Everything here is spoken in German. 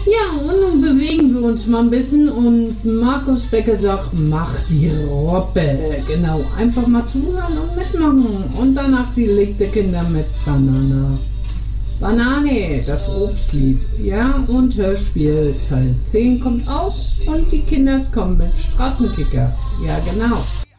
Ja, und nun bewegen wir uns mal ein bisschen und Markus Becker sagt, mach die Robbe. Genau, einfach mal zuhören und mitmachen. Und danach die Licht der Kinder mit Banane. Banane, das Obstlied. Ja, und Hörspiel Teil 10 kommt auch und die Kinder kommen mit Straßenkicker. Ja, genau.